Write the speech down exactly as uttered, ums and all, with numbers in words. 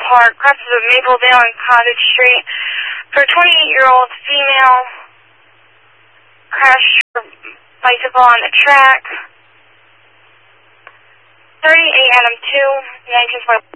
Park, crosses of Mapledale and Cottage Street. For a twenty-eight-year-old female, crashed her bicycle on the track. thirty-eight Adam two, nineteen twenty.